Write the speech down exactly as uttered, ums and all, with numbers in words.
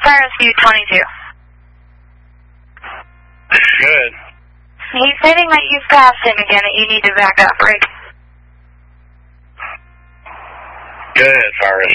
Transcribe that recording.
Fire Rescue twenty-two. Good. He's stating that you've passed him again, that you need to back up, right? Good, Fire Rescue.